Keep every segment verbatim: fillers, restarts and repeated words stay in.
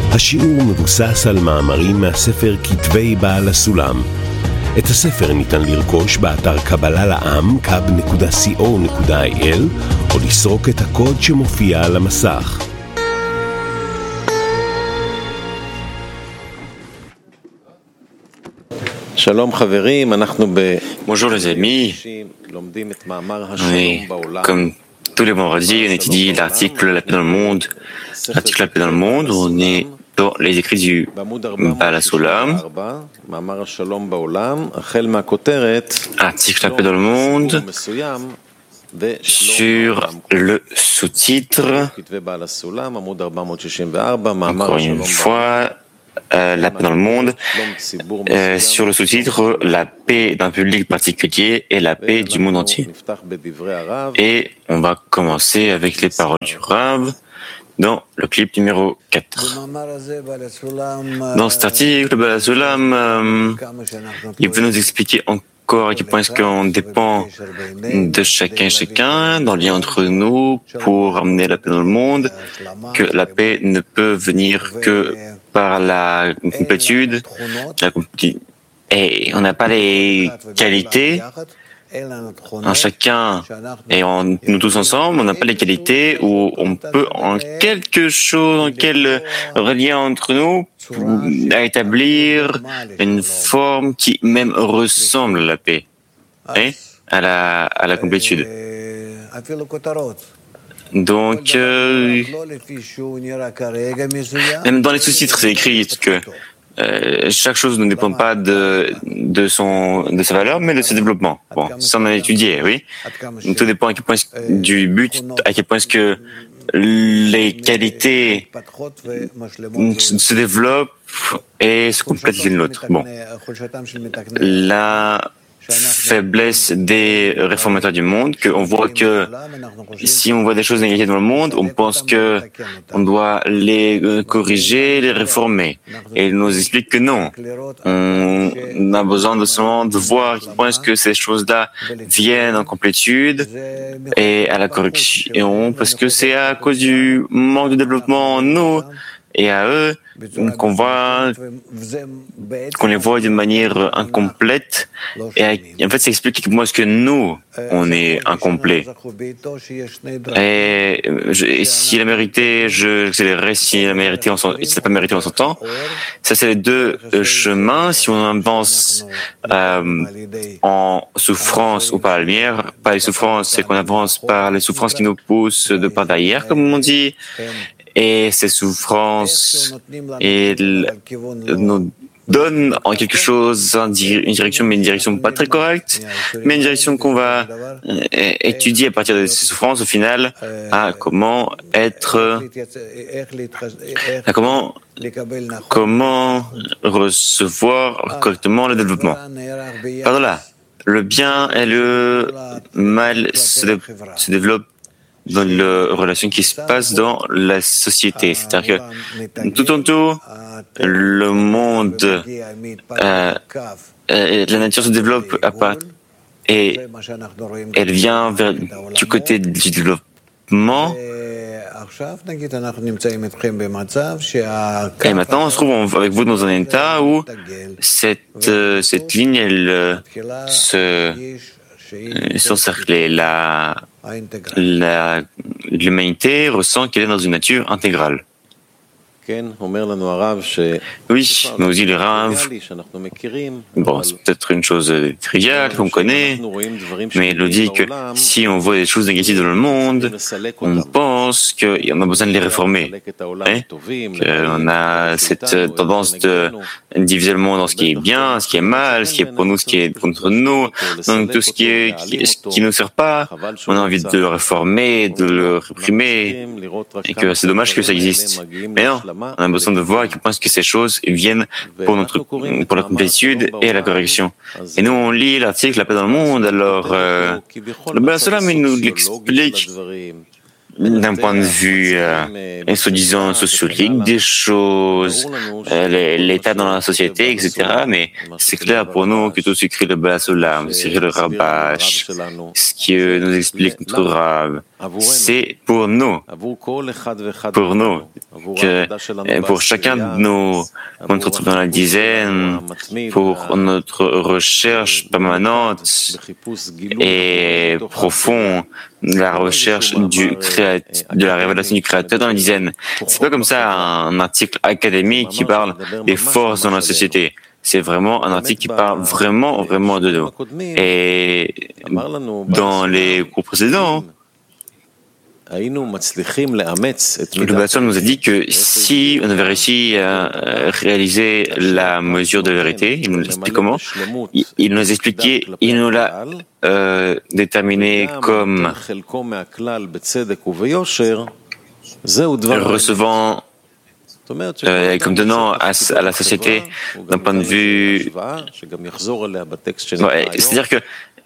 השיעור מבוסס על מאמרים מהספר כתבי בעל הסולם. את הספר ניתן לרכוש באתר קבלה לעם קאב נקודה סי או נקודה איי אל או לסרוק את הקוד שמופיע על המסך. שלום חברים, אנחנו ב... Bonjour les amis, oui, comme tous les vendredis, on étudie l'article La paix dans le monde. L'article La paix dans le monde, on est dans les écrits du Baal HaSulam. Article La paix dans le monde, sur le sous-titre, encore une fois, Euh, la paix dans le monde, euh, sur le sous-titre la paix d'un public particulier et la paix du monde entier. Et on va commencer avec les paroles du Rav dans le clip numéro quatre. Dans cet article, le Baal HaSulam, euh, il veut nous expliquer encore à quel point est-ce qu'on dépend de chacun et chacun, dans le lien entre nous, pour amener la paix dans le monde, que la paix ne peut venir que par la complétude, la compl- et on n'a pas les qualités en chacun et en nous tous ensemble, on n'a pas les qualités où on peut en quelque chose, en quel lien entre nous, à établir une forme qui même ressemble à la paix, et à la à la complétude. Donc, euh, même dans les sous-titres, c'est écrit que euh, chaque chose ne dépend pas de de son de sa valeur, mais de son développement. Bon, ça on a étudié, oui. Tout dépend à quel point du but, à quel point est-ce que les qualités se développent et se complètent l'une l'autre. Bon, la faiblesse des réformateurs du monde, qu'on voit que si on voit des choses négatives dans le monde, on pense que on doit les corriger, les réformer. Et il nous explique que non. On a besoin de seulement de voir à quel point est-ce que ces choses-là viennent en complétude et à la correction, parce que c'est à cause du manque de développement en nous et à eux qu'on voit, qu'on les voit d'une manière incomplète. Et en fait, ça explique comment est-ce que nous, on est incomplets. Et, je, et si la mérité, je accélérerai, si la mérité, on s'en, si c'est pas mérité, on s'entend. Ça, c'est les deux chemins. Si on avance euh, en souffrance ou par la lumière, par les souffrances, c'est qu'on avance par les souffrances qui nous poussent de par derrière, comme on dit. Et ces souffrances et nous donnent en quelque chose une direction, mais une direction pas très correcte, mais une direction qu'on va étudier à partir de ces souffrances au final à comment être, à comment, comment recevoir correctement le développement. Par là, le bien et le mal se, dé- se développent dans les relations qui se passent dans la société. C'est-à-dire que tout en tout, le monde, euh, euh, la nature se développe à part, et elle vient vers, du côté du développement. Et maintenant, on se trouve avec vous dans un état où cette, euh, cette ligne, elle euh, se s'encercler. La, la, l'humanité ressent qu'elle est dans une nature intégrale. Oui, nous dit le Rav. Bon, c'est peut-être une chose triviale qu'on connaît, mais il nous dit que si on voit des choses négatives dans le monde, on pense qu'on a besoin de les réformer. Hein? On a cette tendance de diviser le monde dans ce qui est bien, ce qui est mal, ce qui est pour nous, ce qui est contre nous. Donc tout ce qui est, qui, ce qui nous sert pas, on a envie de le réformer, de le réprimer, et que c'est dommage que ça existe. Mais non. On a besoin de voir à quel point est-ce que ces choses viennent pour notre, pour la complétude et la correction. Et nous, on lit l'article La paix dans le monde, alors, euh, le Baal HaSulam, il nous l'explique d'un point de vue, euh, soi-disant sociologique des choses, euh, l'état dans la société, et cetera. Mais c'est clair pour nous que tout ce qu'écrit le Baal HaSulam, ce qu'écrit le Rabash, ce que nous explique notre Rav, c'est pour nous, pour nous, que pour chacun de nous, on se retrouve dans la dizaine, pour notre recherche permanente et profonde, la recherche du créat... de la révélation du Créateur dans la dizaine. C'est pas comme ça un article académique qui parle des forces dans la société. C'est vraiment un article qui parle vraiment, vraiment de nous. Et dans les cours précédents, le Bâton nous a dit que si on avait réussi à réaliser la mesure de vérité, il nous explique comment, il, il nous expliquait, il nous l'a euh, déterminé comme recevant, euh, comme donnant à, à la société d'un point de vue. Ouais, c'est-à-dire que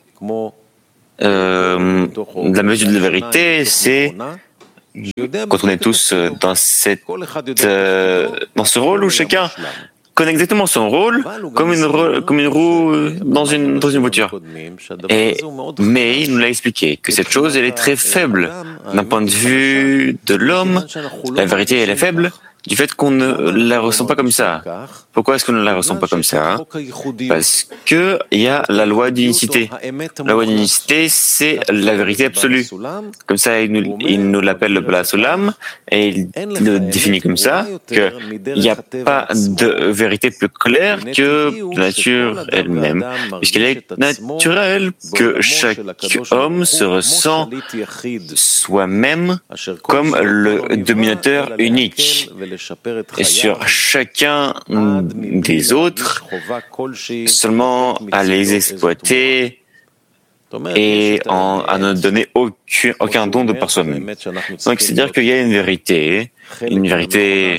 Euh, la mesure de la vérité, c'est quand on est tous dans cette, euh, dans ce rôle où chacun connaît exactement son rôle, comme une, comme une roue dans une, dans une voiture. Et, mais il nous l'a expliqué que cette chose, elle est très faible d'un point de vue de l'homme. La vérité, elle est faible du fait qu'on ne la ressent pas comme ça. Pourquoi est-ce qu'on ne la ressent pas comme ça? Parce que il y a la loi d'unicité. La loi d'unicité, c'est la vérité absolue. Comme ça, il nous, il nous l'appelle le Bala Sulam, et il le définit comme ça, qu'il n'y a pas de vérité plus claire que la nature elle-même, puisqu'elle est naturelle que chaque homme se ressent soi-même comme le dominateur unique. Et sur chacun des autres, seulement à les exploiter et en, à ne donner aucun, aucun don de par soi-même. Donc, c'est-à-dire qu'il y a une vérité, une vérité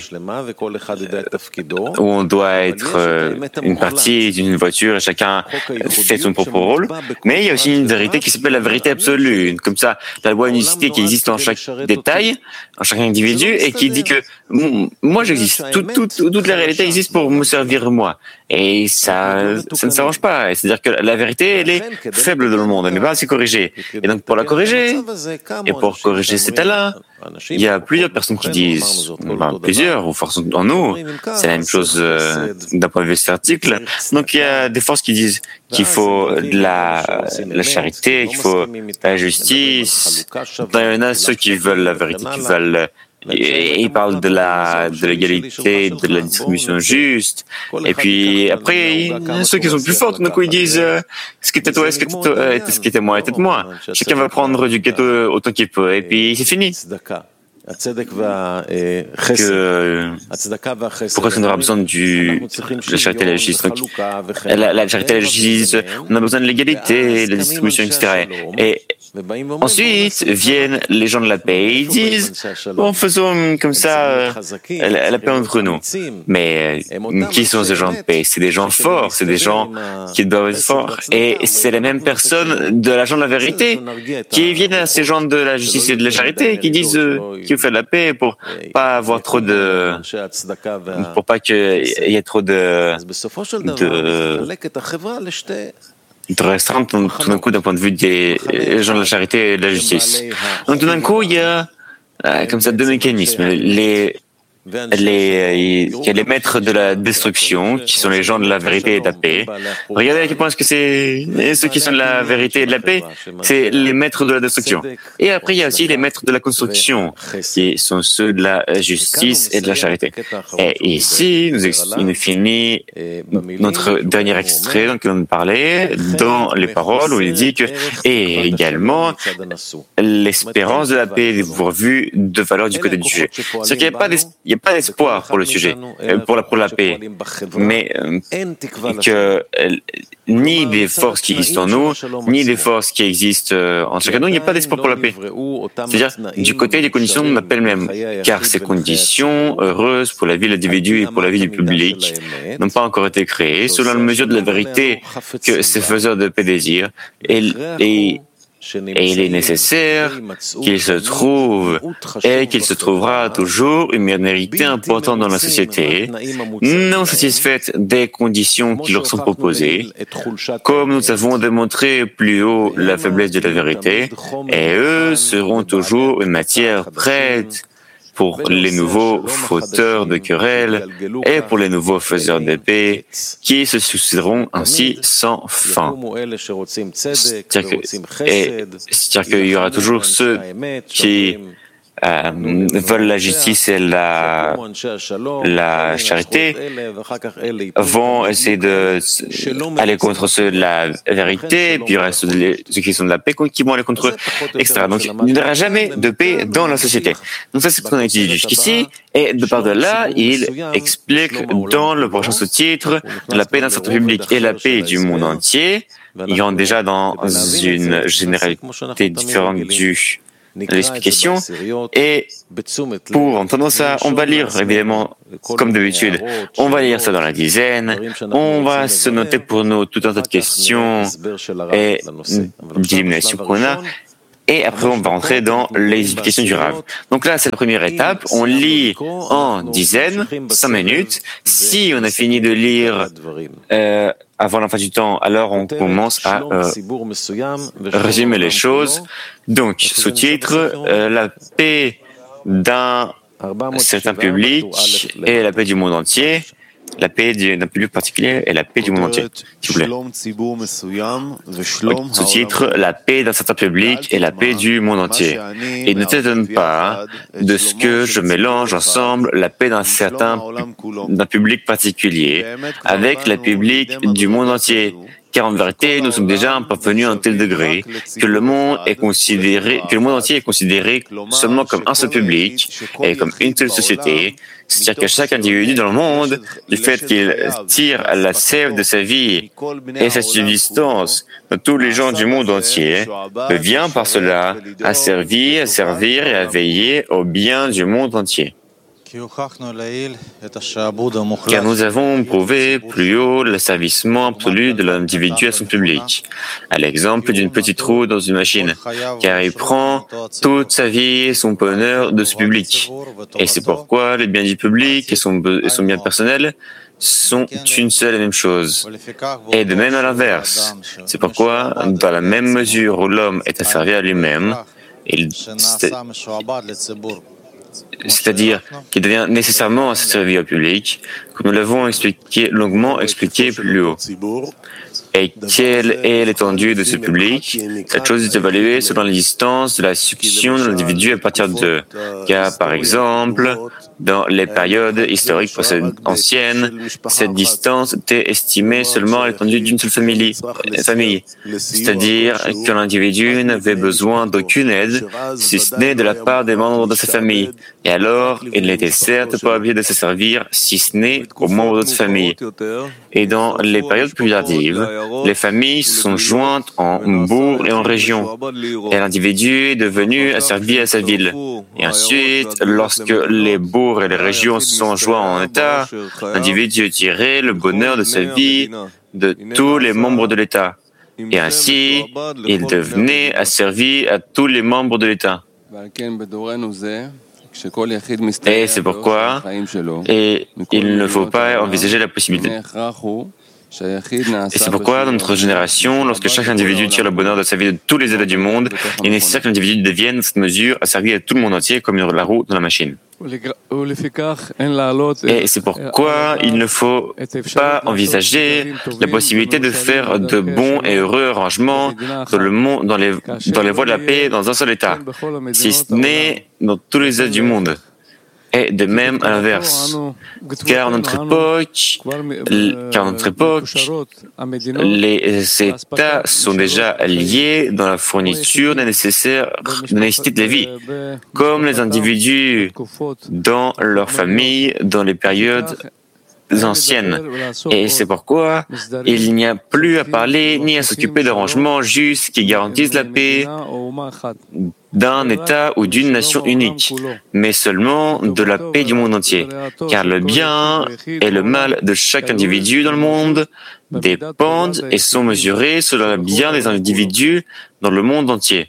où on doit être une partie d'une voiture et chacun fait son propre rôle, mais il y a aussi une vérité qui s'appelle la vérité absolue, comme ça, la loi d'unicité qui existe en chaque détail, en chaque individu, et qui dit que moi j'existe, tout, tout, toute la réalité existe pour me servir moi, et ça, ça ne s'arrange pas. C'est-à-dire que la vérité, elle est faible dans le monde, elle n'est pas assez corrigée, et donc pour la corriger, et pour corriger cet état-là, il y a plusieurs personnes qui disent, ben, plusieurs, ou force en nous, c'est la même chose euh, d'un point de vue de cet article. Donc il y a des forces qui disent qu'il faut de la, la charité, qu'il faut la justice. Il y en a ceux qui veulent la vérité, qui veulent, et ils parlent de la, de l'égalité, de la distribution juste. Et puis après, il y a ceux qui sont plus forts, d'un coup ils disent euh, ce qui était toi, ce qui était toi, ce qui était moi, était moi. Chacun va prendre du gâteau autant qu'il peut, et puis c'est fini. Que, pourquoi est-ce qu'on aura besoin du, de la charité et la justice? Donc, la, la charité et la justice, on a besoin de l'égalité, de la distribution, et cetera. Et ensuite viennent les gens de la paix et ils disent, bon, faisons comme ça la, la paix entre nous. Mais qui sont ces gens de paix? C'est des gens forts, c'est des gens qui doivent être forts. Et c'est les mêmes personnes de l'agent de la vérité qui viennent à ces gens de la justice et de la charité qui disent, qui fait de la paix pour pas avoir trop de, pour pas qu'il y ait trop de, de, de restreintes tout d'un coup d'un point de vue des gens de la charité et de la justice. Donc tout d'un coup il y a comme ça deux mécanismes. Les Les, il y a les maîtres de la destruction, qui sont les gens de la vérité et de la paix. Regardez à quel point est-ce que c'est ceux qui sont de la vérité et de la paix, c'est les maîtres de la destruction. Et après, il y a aussi les maîtres de la construction, qui sont ceux de la justice et de la charité. Et ici, nous, il nous finit notre dernier extrait dont on parlait dans les paroles où il dit que, et également, l'espérance de la paix est pourvue de valeur du côté du sujet. Ce qu'il n'y a pas d'espérance, il n'y a pas d'espoir pour le sujet, pour la, pour la paix, mais euh, que euh, ni des forces qui existent en nous, ni des forces qui existent euh, en chacun de nous, il n'y a pas d'espoir pour la paix. C'est-à-dire, du côté des conditions de l'appel même, car ces conditions heureuses pour la vie de l'individu et pour la vie du public n'ont pas encore été créées, selon la mesure de la vérité que ces faiseurs de paix désirent, et, et Et il est nécessaire qu'il se trouve et qu'il se trouvera toujours une minorité importante dans la société, non satisfaite des conditions qui leur sont proposées, comme nous avons démontré plus haut la faiblesse de la vérité, et eux seront toujours une matière prête pour les nouveaux fauteurs de querelles et pour les nouveaux faiseurs de paix qui se succéderont ainsi sans fin. C'est-à-dire que, c'est-à-dire qu'il y aura toujours ceux qui euh, veulent la justice et la, la charité, vont essayer d'aller contre ceux de la vérité, puis il y aura ceux, de, ceux qui sont de la paix qui vont aller contre eux, et cetera. Donc il n'y aura jamais de paix dans la société. Donc ça, c'est ce qu'on a étudié jusqu'ici, et de par de là, il explique dans le prochain sous-titre la paix d'un certain public et la paix du monde entier. Ils rentrent déjà dans une généralité différente du l'explication, et pour entendre ça, on va lire évidemment, comme d'habitude, on va lire ça dans la dizaine, on va se noter pour nous tout un tas de questions et d'élimination qu'on a, et après on va rentrer dans les explications du Rav. Donc là, c'est la première étape, on lit en dizaine, cinq minutes. Si on a fini de lire euh, avant la fin du temps, alors on commence à euh, résumer les choses. Donc, sous-titre, euh, la paix d'un certain public et la paix du monde entier. La paix d'un public particulier et la paix du monde entier, s'il vous plaît. Sous-titre, la paix d'un certain public et la paix du monde entier. Et ne t'étonne pas de ce que je mélange ensemble la paix d'un certain d'un public particulier avec la public du monde entier. Car en vérité, nous sommes déjà parvenus à un tel degré que le monde est considéré, que le monde entier est considéré seulement comme un seul public et comme une seule société. C'est-à-dire que chaque individu dans le monde, du fait qu'il tire la sève de sa vie et sa subsistance de tous les gens du monde entier, vient par cela à servir, à servir et à veiller au bien du monde entier. Car nous avons prouvé plus haut l'asservissement absolu de l'individu à son public, à l'exemple d'une petite roue dans une machine, car il prend toute sa vie et son bonheur de ce public. Et c'est pourquoi les biens du public et son, et son bien personnel sont une seule et même chose. Et de même à l'inverse. C'est pourquoi, dans la même mesure où l'homme est asservi à lui-même, il c'est-à-dire qu'il devient nécessairement asservi au public, comme nous l'avons expliqué, longuement expliqué plus haut. Et quelle est l'étendue de ce public? Cette chose est évaluée selon la distance de la succession de l'individu à partir d'eux. Car, par exemple, dans les périodes historiques anciennes, cette distance était estimée seulement à l'étendue d'une seule famille, famille. C'est-à-dire que l'individu n'avait besoin d'aucune aide, si ce n'est de la part des membres de sa famille. Et alors, il n'était certes pas obligé de se servir, si ce n'est aux membres de sa famille. Et dans les périodes plus tardives, les familles se sont jointes en bourg et en région, et l'individu est devenu asservi à sa ville. Et ensuite, lorsque les bourgs et les régions se sont joints en État, l'individu tirait le bonheur de sa vie de tous les membres de l'État. Et ainsi, il devenait asservi à tous les membres de l'État. Et c'est pourquoi et il ne faut pas envisager la possibilité. Et c'est pourquoi, dans notre génération, lorsque chaque individu tire le bonheur de sa vie de tous les états du monde, il est nécessaire que l'individu devienne, dans cette mesure, asservi à tout le monde entier comme la roue dans la machine. Et c'est pourquoi il ne faut pas envisager la possibilité de faire de bons et heureux arrangements dans, le monde, dans, les, dans les voies de la paix dans un seul état, si ce n'est dans tous les états du monde. Et de même à l'inverse. Car en notre époque, car en notre époque, les États sont déjà liés dans la fourniture des nécessaires, des nécessités de la vie, comme les individus dans leur famille, dans les périodes anciennes. Et c'est pourquoi il n'y a plus à parler ni à s'occuper d'arrangements justes qui garantissent la paix d'un État ou d'une nation unique, mais seulement de la paix du monde entier, car le bien et le mal de chaque individu dans le monde dépendent et sont mesurés selon le bien des individus dans le monde entier.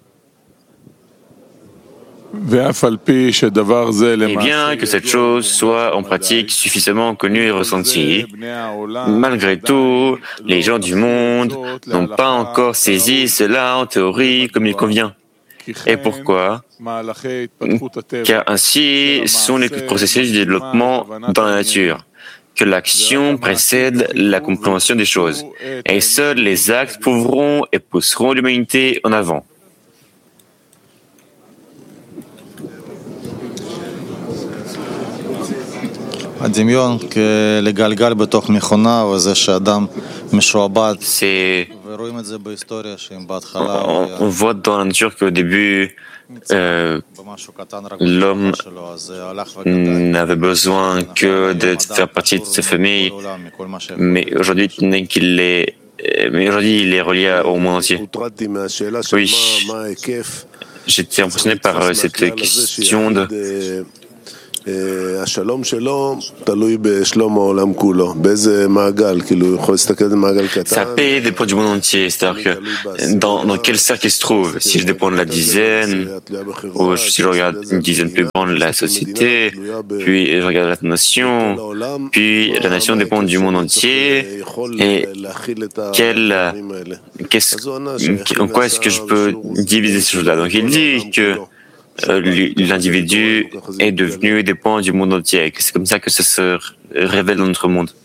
Et bien que cette chose soit en pratique suffisamment connue et ressentie, malgré tout, les gens du monde n'ont pas encore saisi cela en théorie comme il convient. Et pourquoi? Car ainsi sont les processus de développement dans la nature, que l'action précède la compréhension des choses, et seuls les actes prouveront et pousseront l'humanité en avant. C'est... On voit dans la nature qu'au début, euh, l'homme n'avait besoin que de faire partie de sa famille, mais aujourd'hui, qu'il est, mais aujourd'hui, il est relié au monde entier. Oui, j'étais impressionné par cette question de sa paix dépend du monde entier, c'est-à-dire que dans, dans quel cercle il se trouve. Si je dépends de la dizaine, ou si je regarde une dizaine plus grande, la société, puis je regarde la nation, puis la nation dépend du monde entier, et quel, qu'est-ce, en quoi est-ce que je peux diviser ces choses-là? Donc il dit que Euh, l'individu est devenu et dépend du monde entier. C'est comme ça que ça se révèle dans notre monde.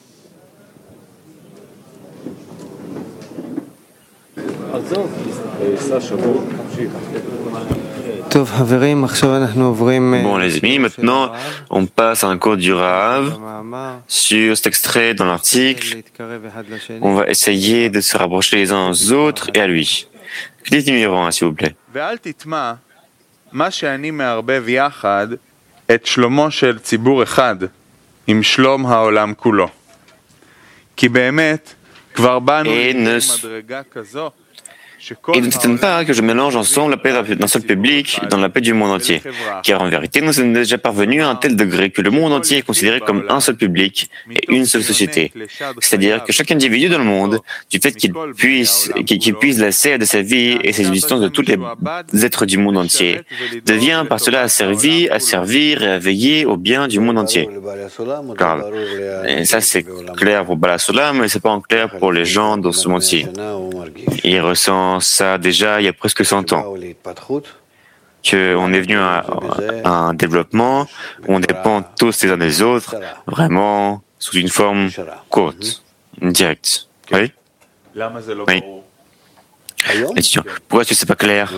Bon les amis, maintenant on passe à un cours du Rav sur cet extrait dans l'article. On va essayer de se rapprocher les uns aux autres et à lui. Clique numéro un s'il vous plaît. מה שאני מערבב יחד את שלומו של ציבור אחד עם שלום העולם כולו. כי באמת כבר באנו למדרגה כזו Et ne s'étonne pas que je mélange ensemble la paix d'un seul public dans la paix du monde entier. Car en vérité, nous sommes déjà parvenus à un tel degré que le monde entier est considéré comme un seul public et une seule société. C'est-à-dire que chaque individu dans le monde, du fait qu'il puisse, qu'il puise la serre de sa vie et ses existences de tous les êtres du monde entier, devient par cela asservi, à servir et à veiller au bien du monde entier. Grave. Et ça, c'est clair pour Bala Solam, mais c'est pas en clair pour les gens dans ce monde-ci. Ils ressentent ça déjà il y a presque cent ans, qu'on est venu à, à un développement où on dépend tous les uns des autres, vraiment sous une forme courte, directe. Oui? Oui. L'étudiant, pourquoi est-ce que c'est pas clair?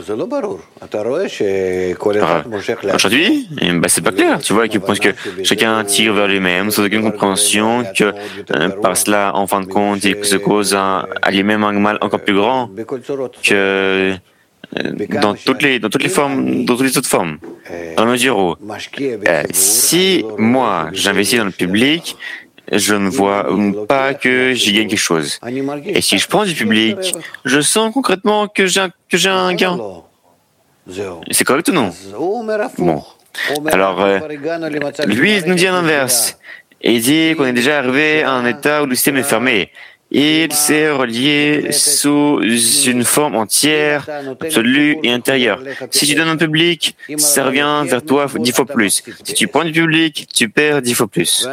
Aujourd'hui, ben c'est pas clair. Tu vois, qu'il pense que chacun tire vers lui-même sans aucune compréhension que euh, par cela, en fin de compte, il se cause un, à lui-même un mal encore plus grand que euh, dans toutes les dans toutes les formes, dans toutes les autres formes. Dans la mesure où, euh, si moi j'investis dans le public, je ne vois pas que j'y gagne quelque chose. Et si je prends du public, je sens concrètement que j'ai un, que j'ai un gain. C'est correct ou non? Bon. Alors, euh, lui, il nous dit l'inverse. Et il dit qu'on est déjà arrivé à un état où le système est fermé. Il s'est relié sous une forme entière, absolue et intérieure. Si tu donnes un public, ça revient vers toi dix fois plus. Si tu prends du public, tu perds dix fois plus.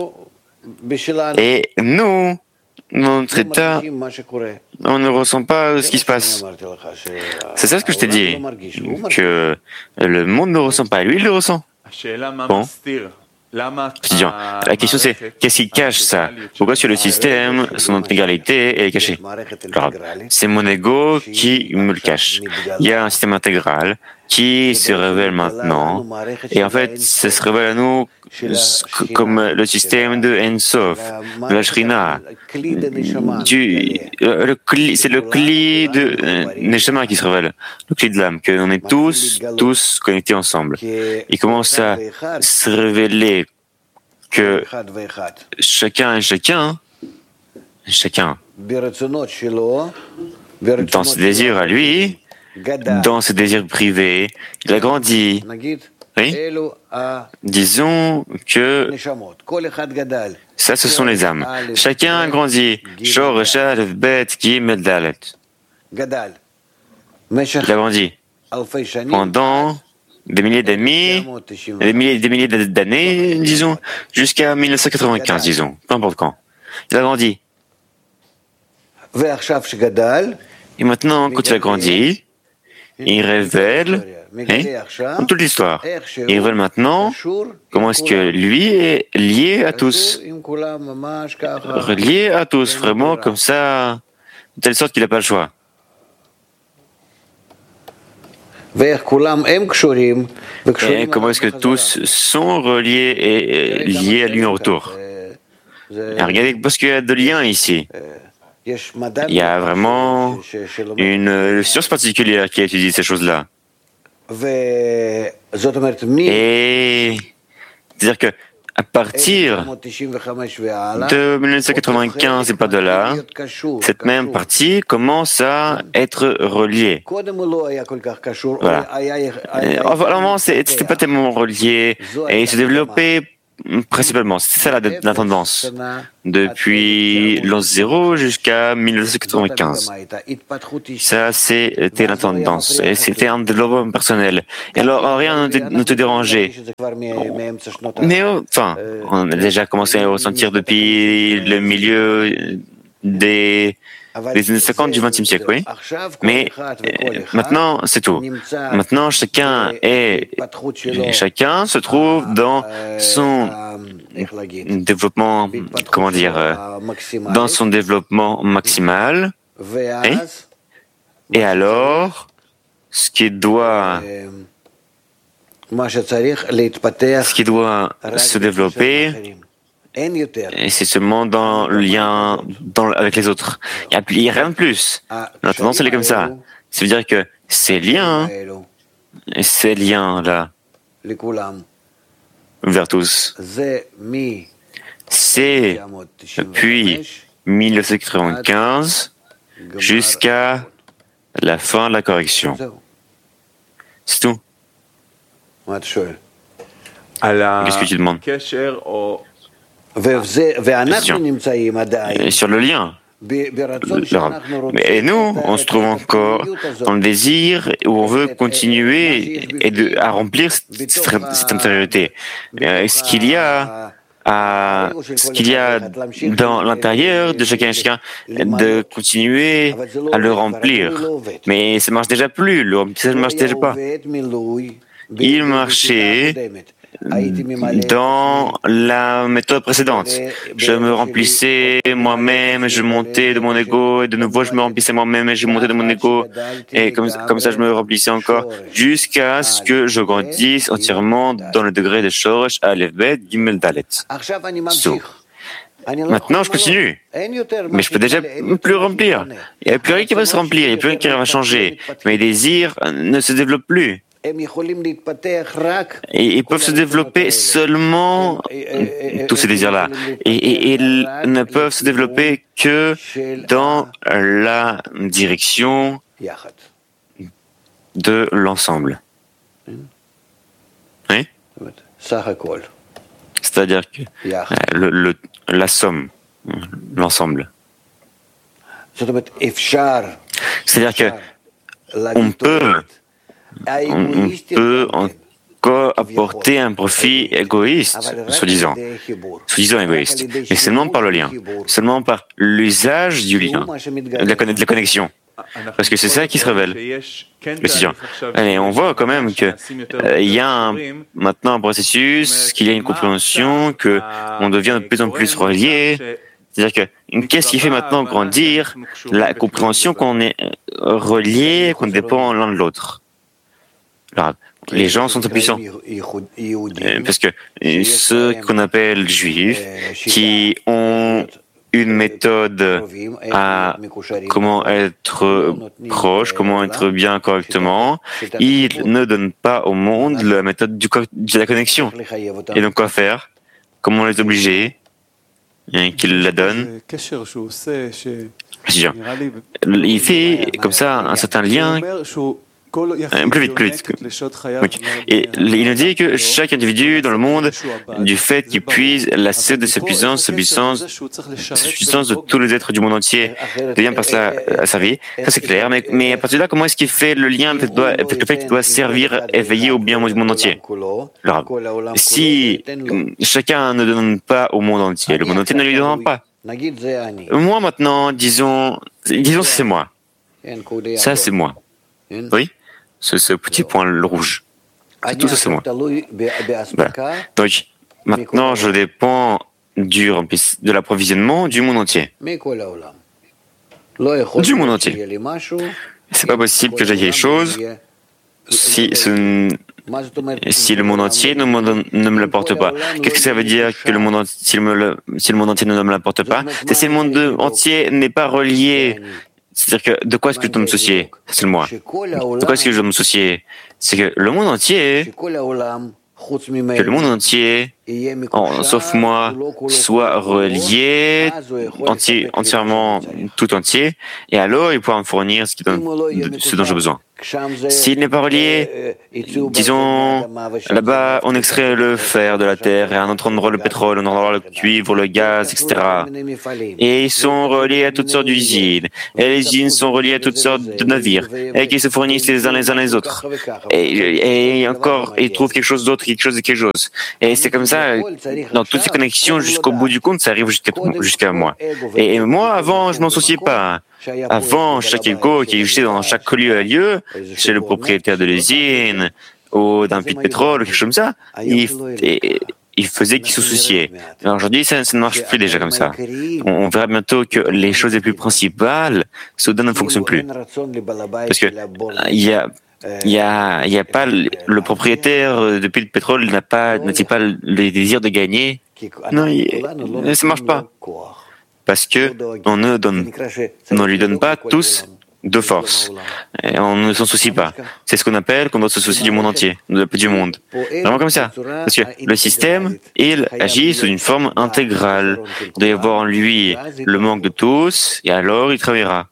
Et nous, notre état, on ne ressent pas ce qui se passe. C'est ça ce que je t'ai dit, que le monde ne ressent pas, lui il le ressent. Bon. Étudiant, la question c'est, qu'est-ce qui cache ça? Pourquoi sur le système, son intégralité est cachée? Alors, c'est mon ego qui me le cache. Il y a un système intégral qui se révèle maintenant, et en fait, ça se révèle à nous comme le système de Ensof, de la Shrina. C'est le cli de euh, Neshama qui se révèle, le cli de l'âme, qu'on est tous, tous connectés ensemble. Il commence à se révéler que chacun et chacun, chacun, dans ses désirs à lui, dans ses désirs privés, il a grandi. Oui. Disons que ça, ce sont les âmes. Chacun a grandi. Shoresh Aleph Bet Gimel Dalet. Il a grandi pendant des milliers d'années, des milliers, des milliers d'années, disons, jusqu'à mille neuf cent quatre-vingt-quinze, disons, peu importe quand. Il a grandi. Et maintenant, quand il a grandi, il révèle, hein, dans toute l'histoire, il révèle maintenant comment est-ce que lui est lié à tous, relié à tous, vraiment comme ça, de telle sorte qu'il n'a pas le choix. Et comment est-ce que tous sont reliés et liés à lui en retour? Et regardez, parce qu'il y a de liens ici. Il y a vraiment une science particulière qui étudie ces choses-là. Et c'est-à-dire que à partir de mille neuf cent quatre-vingt-quinze et pas de là, cette même partie commence à être reliée. Voilà. Avant, c'était pas tellement relié et il se développait principalement. C'était ça la, la tendance depuis l'an zéro jusqu'à mille neuf cent quatre-vingt-quinze. Ça, c'était la tendance. Et c'était un développement personnel. Et alors, rien ne te dérangeait. Mais enfin, on a déjà commencé à ressentir depuis le milieu des, des années cinquante du vingtième siècle, oui. Mais euh, maintenant, c'est tout. Maintenant, chacun est, chacun se trouve dans son développement, comment dire, euh, dans son développement maximal. Et, et alors, ce qui doit, ce qui doit se développer, et c'est seulement dans le lien dans, avec les autres. Il n'y a, a rien de plus. La tendance, elle est comme ça. Ça veut dire que ces liens, ces liens-là, vers tous, c'est depuis mille neuf cent quatre-vingt-quinze jusqu'à la fin de la correction. C'est tout. Qu'est-ce que tu demandes? Et sur le lien. Et nous, on se trouve encore dans le désir où on veut continuer et de, à remplir cette, cette intériorité. Ce qu'il y a à, ce qu'il y a dans l'intérieur de chacun et chacun, de continuer à le remplir. Mais ça ne marche déjà plus, le remplissage ne marche déjà pas. Il marchait dans la méthode précédente. Je me remplissais moi-même, je montais de mon ego, et de nouveau je me remplissais moi-même et je montais de mon ego, et comme, comme ça je me remplissais encore, jusqu'à ce que je grandisse entièrement dans le degré de Shoresh Aleph Bet Gimel Dalet. So. Maintenant, je continue, mais je peux déjà plus remplir. Il n'y a plus rien qui va se remplir, il n'y a plus rien qui va changer. Mes désirs ne se développent plus. Et ils peuvent se développer seulement, tous ces désirs-là, et, et, et ils ne peuvent se développer que dans la direction de l'ensemble. Oui? C'est-à-dire que le, le, la somme, l'ensemble. C'est-à-dire que on peut on peut encore apporter un profit égoïste, soi-disant, soi-disant égoïste, mais seulement par le lien, seulement par l'usage du lien, de la, de la connexion, parce que c'est ça qui se révèle. Et on voit quand même qu'il euh, y a un, maintenant un processus, qu'il y a une compréhension, qu'on devient de plus en plus relié. C'est-à-dire que qu'est-ce qui fait maintenant grandir la compréhension qu'on est relié, qu'on dépend l'un de l'autre. Alors, les gens sont impuissants. Parce que ceux qu'on appelle juifs, qui ont une méthode à comment être proche, comment être bien correctement, ils ne donnent pas au monde la méthode du, de la connexion. Et donc quoi faire? Comment les obliger? qu'il la donne. Il fait comme ça un certain lien. Euh, plus vite, plus vite. Okay. Et il nous dit que chaque individu dans le monde, du fait qu'il puise la sève de sa puissance, sa puissance, sa puissance de tous les êtres du monde entier, devient par cela asservi. Ça c'est clair, mais, mais à partir de là, comment est-ce qu'il fait le lien avec le fait qu'il doit servir et veiller au bien du monde entier? Alors, si chacun ne donne pas au monde entier, le monde entier ne lui donnera pas. Moi maintenant, disons, disons c'est moi. Ça c'est moi. Oui? Ce, ce petit point le rouge. C'est tout ça, c'est moi. Voilà. Donc, maintenant, je dépends du, de l'approvisionnement du monde entier. Du monde entier. C'est pas possible que j'aie quelque chose si, ce, si le monde entier ne me, ne me l'apporte pas. Qu'est-ce que ça veut dire que le monde, si, le, si le monde entier ne me l'apporte pas? C'est si le monde entier n'est pas relié. C'est-à-dire que de quoi est-ce que je dois me soucier? C'est le moi. De quoi est-ce que je dois me soucier? C'est que le monde entier, que le monde entier, en, sauf moi, soit relié entier, entièrement, tout entier, et alors il pourra me fournir ce, qui donne, ce dont j'ai besoin. S'il n'est pas relié, disons, là-bas, on extrait le fer de la terre, et à un autre endroit le pétrole, un endroit le cuivre, le gaz, et cetera. Et ils sont reliés à toutes sortes d'usines, et les usines sont reliées à toutes sortes de navires, et qui se fournissent les uns les uns les autres. Et, et encore, ils trouvent quelque chose d'autre, quelque chose et quelque chose. Et c'est comme ça, dans toutes ces connexions, jusqu'au bout du compte, ça arrive jusqu'à jusqu'à moi. Et, et moi, avant, je m'en souciais pas. Avant, chaque ego qui existait dans chaque lieu à lieu, chez le propriétaire de l'usine, ou d'un puits de pétrole, ou quelque chose comme ça, il, et, il faisait qu'il se souciait. Alors aujourd'hui, ça, ça ne marche plus déjà comme ça. On, on verra bientôt que les choses les plus principales, soudain ne fonctionnent plus. Parce que il y a Il y a, il y a pas le, le propriétaire de puits de pétrole n'a pas, n'a-t-il pas le désir de gagner? Non, il, ça marche pas. Parce que on ne donne, on ne lui donne pas tous de force. Et on ne s'en soucie pas. C'est ce qu'on appelle qu'on doit se soucier du monde entier, du monde. Vraiment comme ça. Parce que le système, il agit sous une forme intégrale. Il doit y avoir en lui le manque de tous, et alors il travaillera.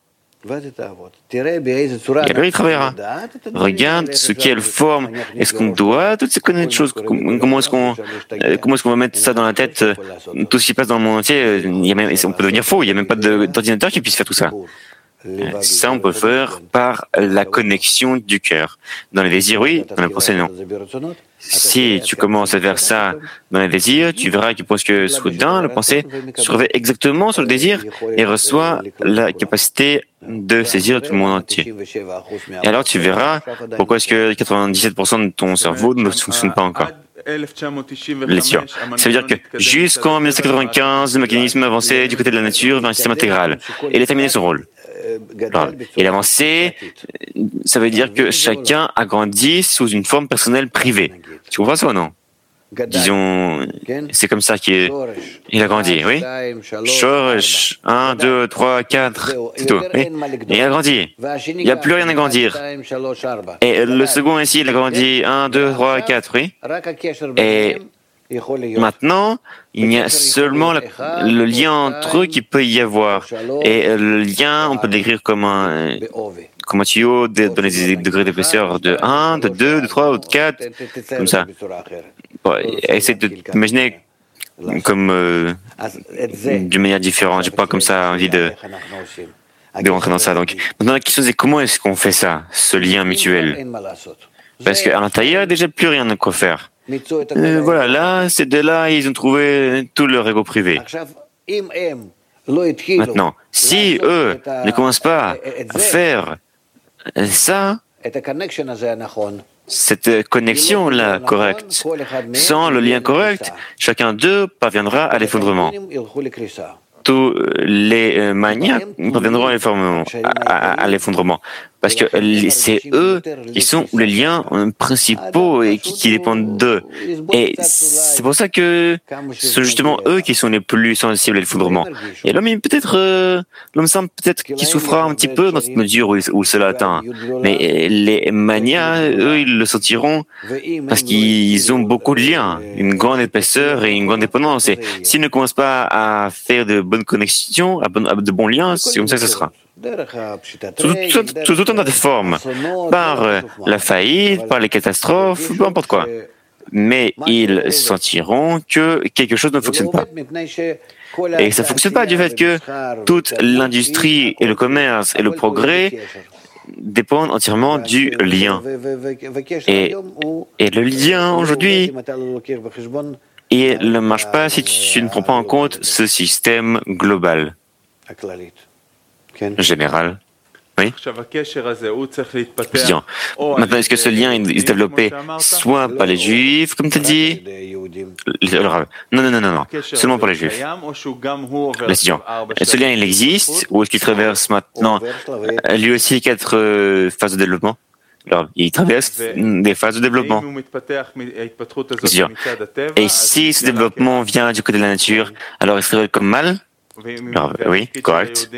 Et alors il travaillera. Regarde sous quelle forme est-ce qu'on doit toutes ces connaître choses. Comment est-ce qu'on, comment est-ce qu'on va mettre ça dans la tête? Tout ce qui passe dans le monde entier, il y a même, on peut devenir faux. Il n'y a même pas d'ordinateur qui puisse faire tout ça. Ça, on peut faire par la connexion du cœur. Dans les désirs, oui. Dans les pensées, non. Si tu commences à faire ça dans les désirs, tu verras que parce que soudain, la pensée se réveille exactement sur le désir et reçoit la capacité de saisir tout le monde entier. Et alors, tu verras pourquoi est-ce que quatre-vingt-dix-sept pour cent de ton cerveau ne fonctionne pas encore. Les sûr. Ça veut dire que jusqu'en mille neuf cent quatre-vingt-quinze, le mécanisme avançait du côté de la nature vers un système intégral. Et il a terminé son rôle. Alors, et l'avancée, ça veut dire que chacun a grandi sous une forme personnelle privée. Tu comprends ça ou non? Disons, c'est comme ça qu'il il a grandi, oui? Shoresh, un, deux, trois, quatre, c'est tout. Oui? Et il a grandi. Il n'y a plus rien à grandir. Et le second ici, il a grandi un, deux, trois, quatre, oui? Et maintenant, il y a seulement le, le lien entre eux qui peut y avoir. Et le lien, on peut décrire comme un, comme un tuyau de, dans les degrés d'épaisseur de un, de deux, de trois ou de quatre, comme ça. Bon, essaye de t'imaginer comme euh, d'une manière différente. J'ai pas comme ça envie de, de rentrer dans ça. Donc, maintenant, la question c'est comment est-ce qu'on fait ça, ce lien mutuel? Parce qu'à l'intérieur, il n'y a déjà plus rien à quoi faire. Euh, voilà, là, c'est de là, ils ont trouvé tout leur ego privé. Maintenant, si eux ne commencent pas à faire ça, cette connexion-là correcte, sans le lien correct, chacun d'eux parviendra à l'effondrement. Tous les maniaques parviendront à l'effondrement. parce que c'est eux qui sont les liens principaux et qui, qui dépendent d'eux. Et c'est pour ça que c'est justement eux qui sont les plus sensibles à l'effondrement. Et l'homme, peut-être, euh, l'homme semble peut-être qu'il souffrira un petit peu dans cette mesure où, où cela atteint. Mais les manias, eux, ils le sentiront parce qu'ils ont beaucoup de liens, une grande épaisseur et une grande dépendance. Et s'ils ne commencent pas à faire de bonnes connexions, à de bons liens, c'est comme ça que ce sera. Sous tout un tas de formes, par la faillite, par les catastrophes, peu importe quoi. Mais ils sentiront que quelque chose ne fonctionne pas. Et ça ne fonctionne pas du fait que toute l'industrie et le commerce et le progrès dépendent entièrement du lien. Et, et le lien aujourd'hui, il ne marche pas si tu ne prends pas en compte ce système global, général. Oui. Bien. Maintenant, est-ce que ce lien il se développait soit par les Juifs, comme tu as dit? Non, non, non, non, non. Seulement par les Juifs. L'étudiant. Ce lien, il existe, ou est-ce qu'il traverse maintenant lui aussi quatre euh, phases de développement? Alors, il traverse des phases de développement. Et si ce développement vient du côté de la nature, alors il se révèle comme mal? Alors, oui, correct.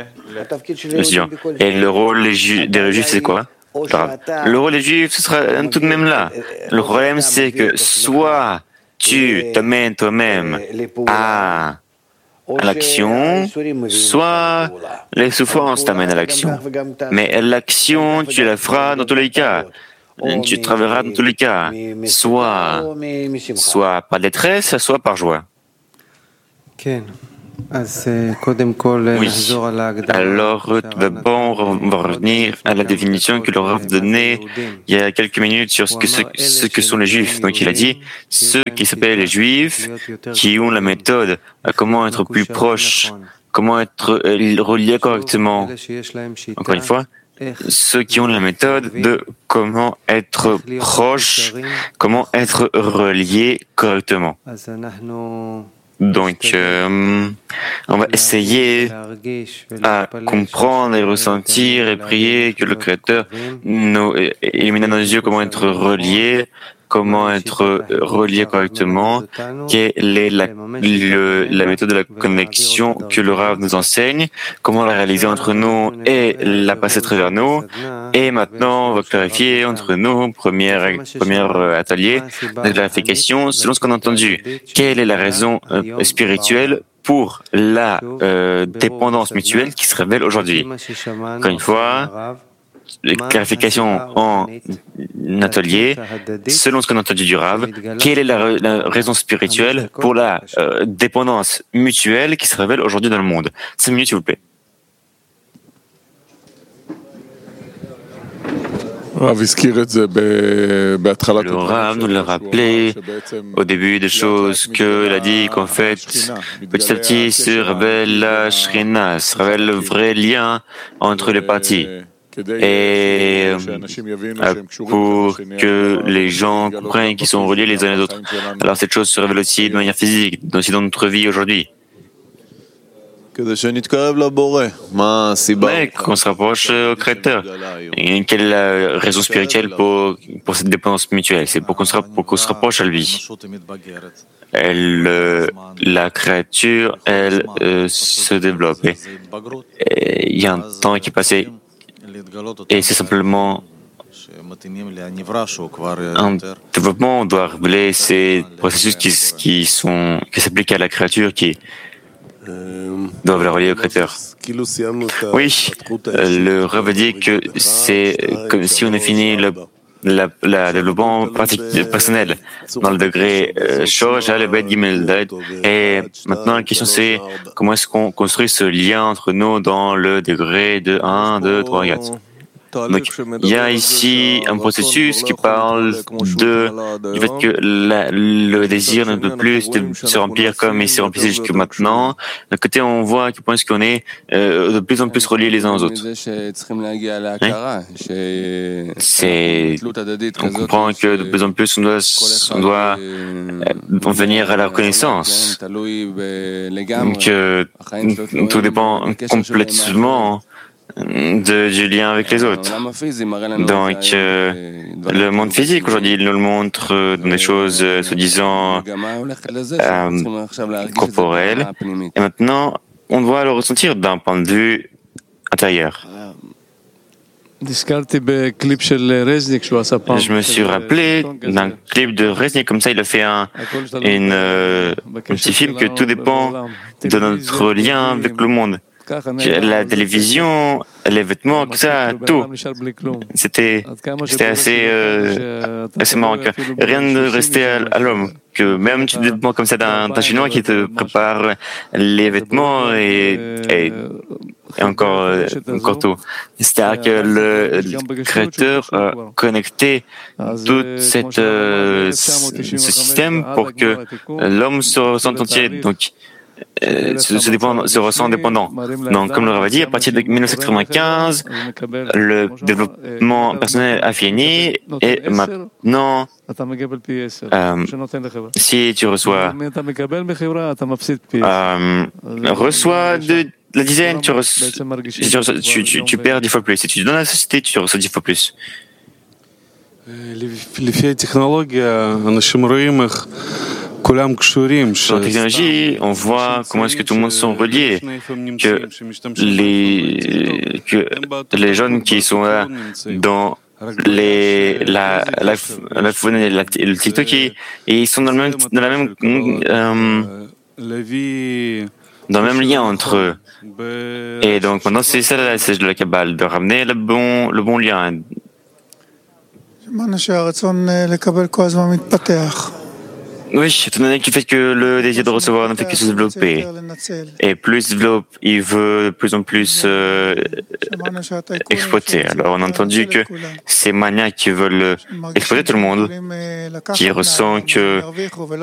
Et le rôle des Juifs, c'est quoi? Alors, le rôle des Juifs, ce sera tout de même là. Le problème, c'est que soit tu t'amènes toi-même à, à l'action, soit les souffrances t'amènent à l'action. Mais l'action, tu la feras dans tous les cas. Tu travailleras dans tous les cas. Soit, soit par détresse, soit par joie. Oui. Alors, tout d'abord, on va revenir à la définition que le Rav donnait il y a quelques minutes sur ce que, ce, ce que sont les Juifs. Donc, il a dit ceux qui s'appellent les Juifs, qui ont la méthode à comment être plus proche, comment être relié correctement. Encore une fois, ceux qui ont la méthode de comment être proche, comment être relié correctement. Donc, euh, on va essayer à comprendre et ressentir et prier que le Créateur nous illumine dans nos yeux comment être relié, comment être relié correctement, quelle est la, le, la méthode de la connexion que le Rav nous enseigne, comment la réaliser entre nous et la passer à travers nous. Et maintenant, on va clarifier entre nous, premier, premier atelier de clarification, selon ce qu'on a entendu. Quelle est la raison euh, spirituelle pour la euh, dépendance mutuelle qui se révèle aujourd'hui? Encore une fois, clarification en atelier, selon ce qu'on a entendu du Rav, quelle est la, la raison spirituelle pour la euh, dépendance mutuelle qui se révèle aujourd'hui dans le monde? Cinq minutes, s'il vous plaît. Le Rav nous l'a rappelé au début des choses qu'il a dit qu'en fait, petit à petit se révèle la Shrina, se révèle le vrai lien entre les parties. Et pour que les gens comprennent qu'ils sont reliés les uns les autres. Alors cette chose se révèle aussi de manière physique, aussi dans notre vie aujourd'hui. Mais qu'on se rapproche au Créateur. Et quelle est la raison spirituelle pour, pour cette dépendance mutuelle? C'est pour qu'on se, pour qu'on se rapproche à lui. Elle, euh, la créature, elle euh, se développe. Il y a un temps qui est passé et c'est simplement un développement. On doit révéler ces processus qui, qui, sont, qui s'appliquent à la créature qui doivent la relier au Créateur. Oui, le Rav dit que c'est comme si on a fini le, la, la développement pratique, personnel dans le degré Shosh, euh, Bet, Gimel, Dalet. Et maintenant, la question c'est comment est-ce qu'on construit ce lien entre nous dans le degré de un, deux, trois, quatre. Donc, il y a ici un processus qui parle de, du fait que la, le désir ne peut plus se remplir comme il s'est rempli jusque maintenant. D'un côté, on voit à quel point est-ce qu'on est euh, de plus en plus reliés les uns aux autres. Oui. C'est, on comprend que de plus en plus on doit, on doit euh, venir à la reconnaissance. Donc, euh, tout dépend complètement de, du lien avec les autres. Donc, euh, le monde physique aujourd'hui, il nous le montre euh, dans des choses euh, soi-disant euh, corporelles. Et maintenant, on doit le ressentir d'un point de vue intérieur. Je me suis rappelé d'un clip de Reznik, comme ça il a fait un, une, euh, un petit film que tout dépend de notre lien avec le monde. La télévision, les vêtements, tout ça, tout. C'était, c'était assez, euh, assez marrant. Que rien ne restait à, à l'homme. Que même tu dépends comme ça d'un, d'un chinois qui te prépare les vêtements et, et, et encore, euh, encore tout. C'est-à-dire que le, le créateur a connecté tout cette, euh, ce système pour que l'homme se ressente entier. Donc, Euh, se, se, dépend, se ressent dépendant. Donc, comme le Rav a dit, à partir de dix-neuf cent quatre-vingt-quinze, le développement personnel a fini et maintenant, euh, si tu reçois, euh, reçois de la dizaine, tu, reçois, tu, reçois, tu, tu, tu perds dix fois plus. Si tu donnes à la société, tu reçois dix fois plus. Sur la technologie, on voit comment est-ce que tout le monde sont reliés, que les, que les jeunes qui sont là dans les, la, la, l'iPhone et, la, et le TikTok, et, et ils sont dans, le même, dans la même, euh, dans le même lien entre eux. Et donc maintenant, c'est ça la message de la Kabbale, de ramener le bon, le bon lien. Oui, étant donné du fait que le désir de recevoir ne fait que se développer, et plus il développe, il veut de plus en plus euh, exploiter. Alors on a entendu que ces maniaques qui veulent exploiter tout le monde, qui ressentent que